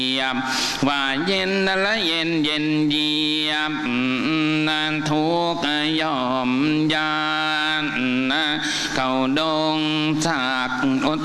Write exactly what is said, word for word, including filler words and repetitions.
ว่าเย็นละเย็นเย็นเยียบนานทุกยอมยานเข้าดงจาก